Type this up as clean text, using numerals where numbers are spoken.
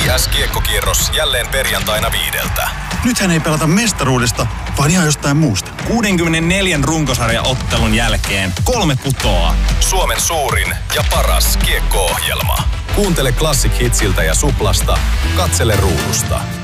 S-kiekkokierros jälleen perjantaina 5. Nythän ei pelata mestaruudesta, vaan ihan jostain muusta. 64 runkosarjaottelun jälkeen 3 putoaa. Suomen suurin ja paras kiekko-ohjelma. Kuuntele Classic Hitsiltä ja Suplasta. Katsele ruudusta.